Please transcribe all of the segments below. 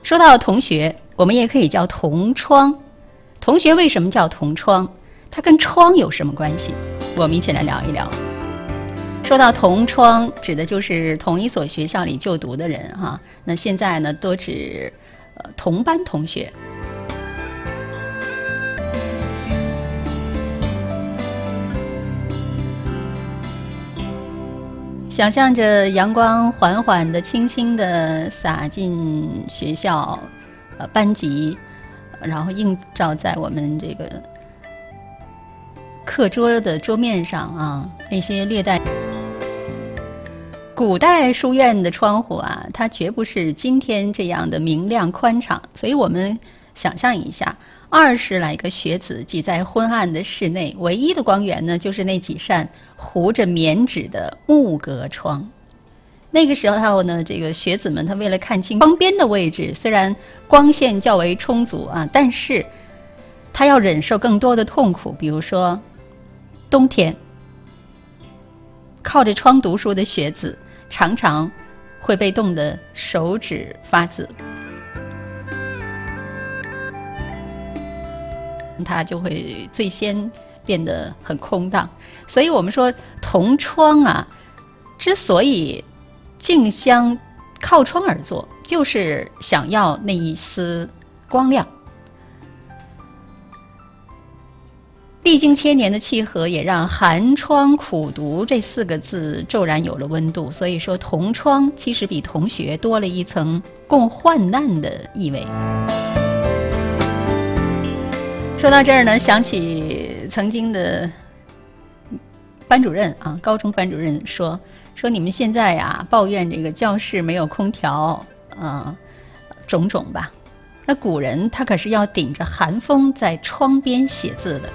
说到同学，我们也可以叫同窗。同学为什么叫同窗？它跟窗有什么关系？我们一起来聊一聊。说到同窗，指的就是同一所学校里就读的人哈。那现在呢，多指同班同学。想象着阳光缓缓地、轻轻地洒进学校、班级，然后映照在我们这个课桌的桌面上啊，那些略带古代书院的窗户啊，它绝不是今天这样的明亮宽敞。所以我们想象一下，20来个学子挤在昏暗的室内，唯一的光源呢，就是那几扇糊着棉纸的木格窗。那个时候呢，这个学子们他为了看清窗边的位置，虽然光线较为充足啊，但是他要忍受更多的痛苦。比如说冬天，靠着窗读书的学子常常会被冻得手指发紫，它就会最先变得很空荡。所以我们说同窗啊，之所以竞相靠窗而坐，就是想要那一丝光亮。历经千年的契合，也让寒窗苦读这4个字骤然有了温度。所以说同窗其实比同学多了一层共患难的意味。说到这儿呢，想起曾经的班主任啊，高中班主任说你们现在呀抱怨这个教室没有空调种种吧。那古人他可是要顶着寒风在窗边写字的。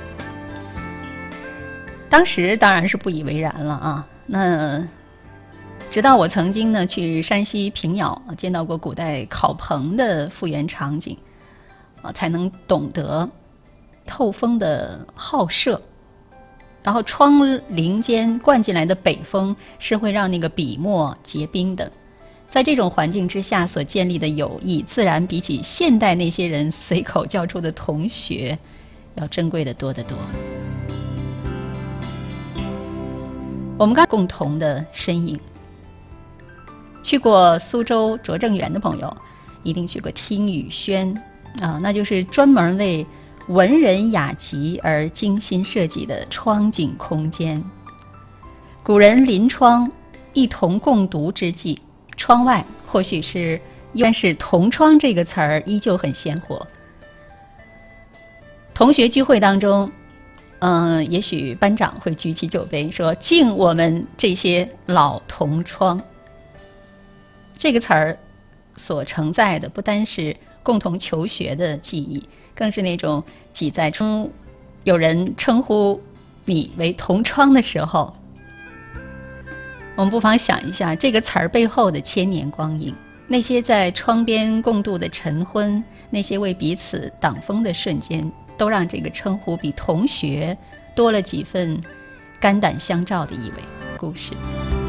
当时当然是不以为然了啊。那直到我曾经呢去山西平遥见到过古代烤棚的复原场景才能懂得透风的好射，然后窗棂间灌进来的北风是会让那个笔墨结冰的。在这种环境之下所建立的友谊，自然比起现代那些人随口叫出的同学要珍贵的多得多。我们刚共同的身影，去过苏州拙政园的朋友一定去过听雨轩那就是专门为文人雅集而精心设计的窗景空间。古人临窗一同共读之际，窗外或许是但是同窗这个词儿依旧很鲜活。同学聚会当中也许班长会举起酒杯说敬我们这些老同窗。这个词儿所承载的不单是共同求学的记忆，更是那种挤在中有人称呼你为同窗的时候，我们不妨想一下这个词儿背后的千年光阴，那些在窗边共度的晨昏，那些为彼此挡风的瞬间，都让这个称呼比同学多了几分肝胆相照的意味。故事